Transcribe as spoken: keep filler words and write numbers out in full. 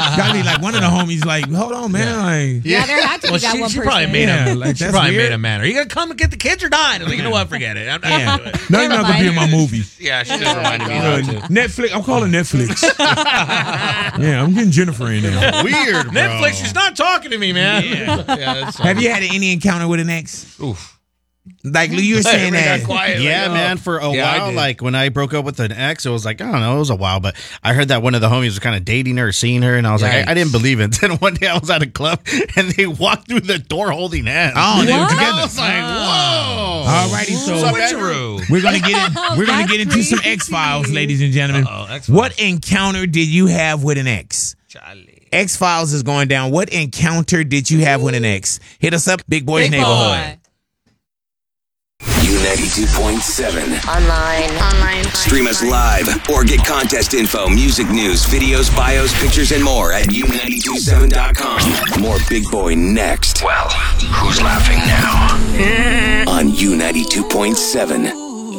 Gotta be like one of the homies. Like, hold on, man. Yeah, like, yeah there had to be well, that she, one she person. probably made Yeah, him. like, she that's probably weird. made him mad. Are you gonna come and get the kids or dying? I'm like, you know what? Forget it. I'm not yeah. gonna do it. No, you're not gonna be in my movie. Yeah, she just reminded me of that too. Netflix. I'm calling Netflix. Yeah, I'm getting Jennifer in there. Weird, bro. Netflix is not talking to me, man. Yeah. yeah that's Have you had any encounter with an ex? Oof. Like you were saying Everybody that. got quiet, Yeah, like, oh. man. For a Yeah, I while, did. like when I broke up with an ex, it was like, I don't know, it was a while, but I heard that one of the homies was kind of dating her or seeing her, and I was like, I, I didn't believe it. Then one day I was at a club, and they walked through the door holding hands. Oh, they were What? together. I was like, whoa. Alrighty, so Switcheroo. we're gonna get in, we're gonna That's get into some creepy. X Files, ladies and gentlemen. Uh-oh, X-Files. What encounter did you have with an ex? Charlie. X Files is going down. What encounter did you have with an ex? Hit us up, Big Boys Big Neighborhood. Boy. U ninety-two point seven. Online. Online. Stream us live or get contest info, music news, videos, bios, pictures, and more at U nine two seven dot com. More Big Boy next. Well, who's laughing now? On U ninety-two point seven.